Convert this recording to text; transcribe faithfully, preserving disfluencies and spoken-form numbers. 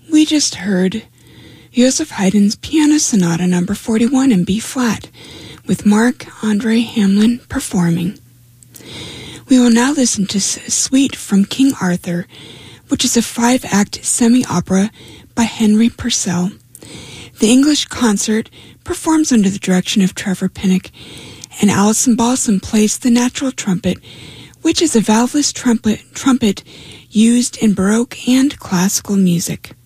We just heard Joseph Haydn's Piano Sonata number forty-one in B-flat, with Marc-Andre Hamelin performing. We will now listen to a suite from King Arthur, which is a five-act semi-opera by Henry Purcell. The English concert performs under the direction of Trevor Pinnock, and Alison Balsam plays the natural trumpet, which is a valveless trumpet, trumpet used in Baroque and classical music.